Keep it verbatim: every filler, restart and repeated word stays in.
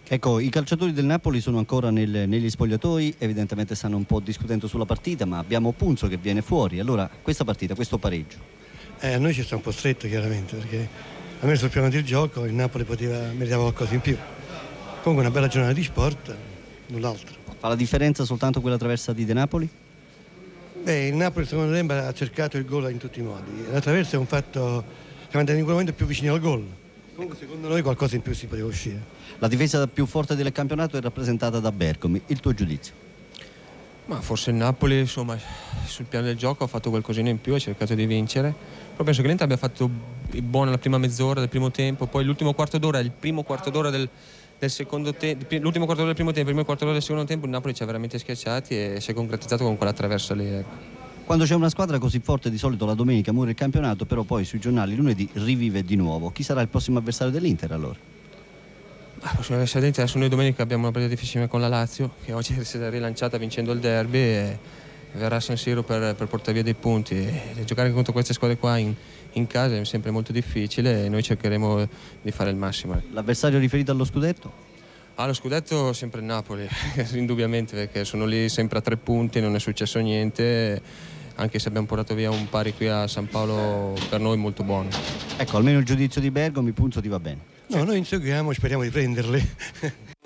Ecco, i calciatori del Napoli sono ancora nel, negli spogliatoi, evidentemente stanno un po' discutendo sulla partita, ma abbiamo Punzo che viene fuori. Allora, questa partita, questo pareggio. Eh, a noi ci sta un po' stretto chiaramente, perché almeno sul piano del gioco il Napoli poteva meritava qualcosa in più. Comunque una bella giornata di sport, null'altro. Fa la differenza soltanto quella traversa di De Napoli? Beh, il Napoli secondo me ha cercato il gol in tutti i modi. La traversa è un fatto che manda in quel momento più vicino al gol. Comunque secondo noi qualcosa in più si poteva uscire. La difesa più forte del campionato è rappresentata da Bergomi. Il tuo giudizio? Ma forse il Napoli, insomma, sul piano del gioco ha fatto qualcosina in più, ha cercato di vincere. Però penso che l'Inter abbia fatto buono la prima mezz'ora del primo tempo, poi l'ultimo quarto d'ora, il primo quarto d'ora del, del secondo tempo, l'ultimo quarto d'ora del primo tempo, il primo quarto d'ora del secondo tempo, il Napoli ci ha veramente schiacciati e si è concretizzato con quella traversa lì. Ecco. Quando c'è una squadra così forte di solito la domenica muore il campionato, però poi sui giornali lunedì rivive di nuovo. Chi sarà il prossimo avversario dell'Inter allora? Ah, prossimo avversario dell'Inter, adesso noi domenica abbiamo una partita difficile con la Lazio, che oggi si è rilanciata vincendo il derby e verrà a San Siro per, per portare via dei punti. E giocare contro queste squadre qua in, in casa è sempre molto difficile e noi cercheremo di fare il massimo. L'avversario riferito allo scudetto? Ah, lo scudetto sempre il Napoli, indubbiamente, perché sono lì sempre a tre punti, non è successo niente. Anche se abbiamo portato via un pari qui a San Paolo, per noi molto buono. Ecco, almeno il giudizio di Bergomi, Punzo ti va bene? No, noi inseguiamo e speriamo di prenderle.